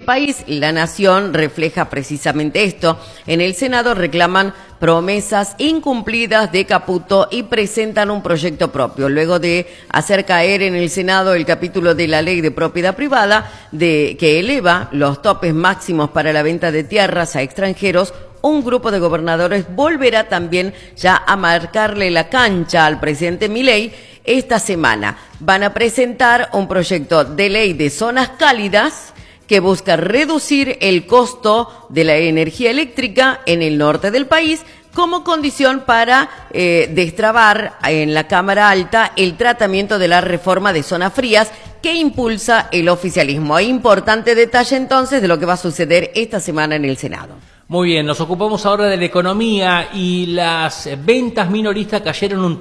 País, La Nación, refleja precisamente esto. En el Senado reclaman promesas incumplidas de Caputo y presentan un proyecto propio. Luego de hacer caer en el Senado el capítulo de la Ley de Propiedad Privada que eleva los topes máximos para la venta de tierras a extranjeros, un grupo de gobernadores volverá también ya a marcarle la cancha al presidente Milei. Esta semana van a presentar un proyecto de ley de zonas cálidas que busca reducir el costo de la energía eléctrica en el norte del país como condición para destrabar en la Cámara Alta el tratamiento de la reforma de zonas frías que impulsa el oficialismo. Hay importante detalle entonces de lo que va a suceder esta semana en el Senado. Muy bien, nos ocupamos ahora de la economía y las ventas minoristas cayeron un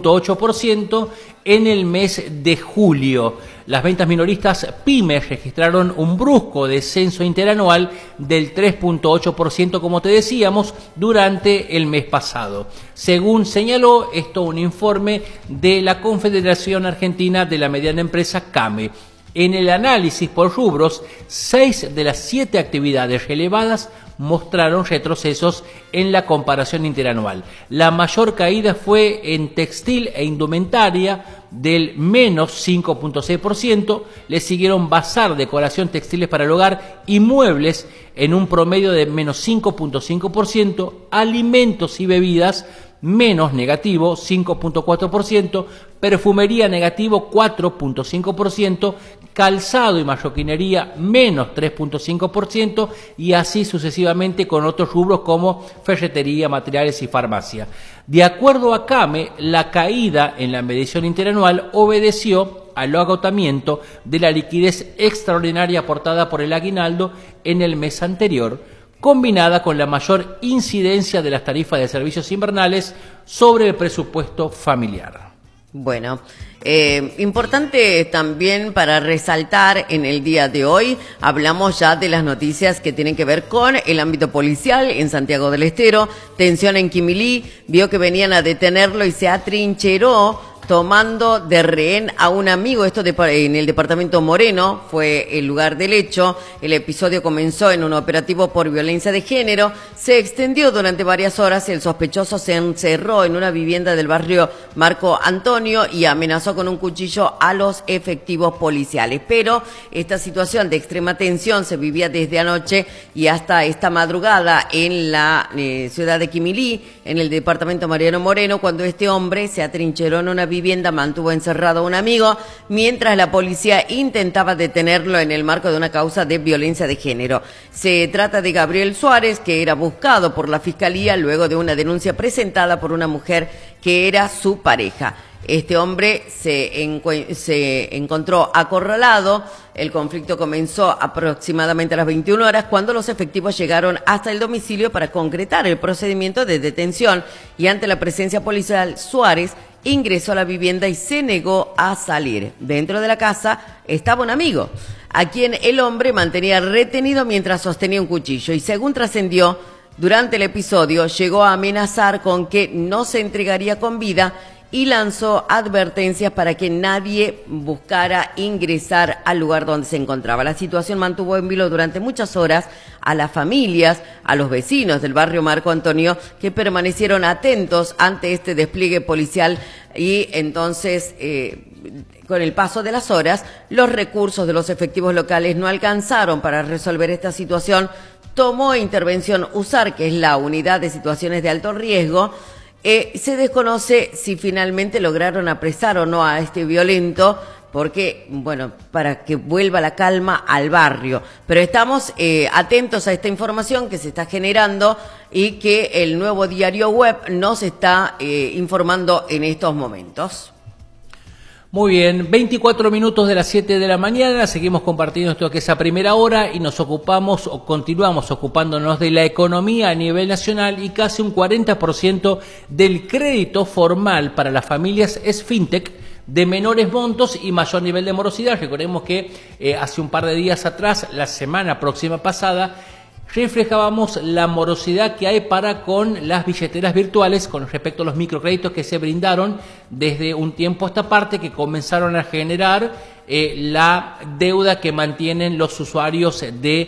3.8% en el mes de julio. Las ventas minoristas pymes registraron un brusco descenso interanual del 3.8%, como te decíamos, durante el mes pasado. Según señaló esto un informe de la Confederación Argentina de la Mediana Empresa, CAME. En el análisis por rubros, 6 de las 7 actividades relevadas mostraron retrocesos en la comparación interanual. La mayor caída fue en textil e indumentaria del menos 5.6%, le siguieron bazar, decoración, textiles para el hogar y muebles en un promedio de menos 5.5%, alimentos y bebidas menos negativo 5.4%, perfumería negativo 4.5%, calzado y marroquinería menos 3.5% y así sucesivamente con otros rubros como ferretería, materiales y farmacia. De acuerdo a CAME, la caída en la medición interanual obedeció al agotamiento de la liquidez extraordinaria aportada por el aguinaldo en el mes anterior, combinada con la mayor incidencia de las tarifas de servicios invernales sobre el presupuesto familiar. Bueno, importante también para resaltar en el día de hoy, hablamos ya de las noticias que tienen que ver con el ámbito policial en Santiago del Estero, tensión en Quimilí, vio que venían a detenerlo y se atrincheró tomando de rehén a un amigo, en el departamento Moreno, fue el lugar del hecho. El episodio comenzó en un operativo por violencia de género, se extendió durante varias horas, el sospechoso se encerró en una vivienda del barrio Marco Antonio y amenazó con un cuchillo a los efectivos policiales. Pero esta situación de extrema tensión se vivía desde anoche y hasta esta madrugada en la ciudad de Quimilí, en el departamento Mariano Moreno, cuando este hombre se atrincheró en una vivienda, mantuvo encerrado a un amigo, mientras la policía intentaba detenerlo en el marco de una causa de violencia de género. Se trata de Gabriel Suárez, que era buscado por la Fiscalía luego de una denuncia presentada por una mujer que era su pareja. Este hombre se encontró acorralado. El conflicto comenzó aproximadamente a las 21 horas cuando los efectivos llegaron hasta el domicilio para concretar el procedimiento de detención y ante la presencia policial, Suárez ingresó a la vivienda y se negó a salir. Dentro de la casa estaba un amigo, a quien el hombre mantenía retenido mientras sostenía un cuchillo y según trascendió, durante el episodio llegó a amenazar con que no se entregaría con vida y lanzó advertencias para que nadie buscara ingresar al lugar donde se encontraba. La situación mantuvo en vilo durante muchas horas a las familias, a los vecinos del barrio Marco Antonio, que permanecieron atentos ante este despliegue policial y entonces, con el paso de las horas, los recursos de los efectivos locales no alcanzaron para resolver esta situación. Tomó intervención USAR, que es la unidad de situaciones de alto riesgo. Se desconoce si finalmente lograron apresar o no a este violento, porque, bueno, para que vuelva la calma al barrio. Pero estamos atentos a esta información que se está generando y que el Nuevo Diario Web nos está informando en estos momentos. Muy bien, 24 minutos de las 7 de la mañana, seguimos compartiendo esto que es a primera hora y nos ocupamos o continuamos ocupándonos de la economía a nivel nacional y casi un 40% del crédito formal para las familias es fintech de menores montos y mayor nivel de morosidad. Recordemos que hace un par de días atrás, la semana próxima pasada, reflejábamos la morosidad que hay para con las billeteras virtuales con respecto a los microcréditos que se brindaron desde un tiempo a esta parte, que comenzaron a generar la deuda que mantienen los usuarios de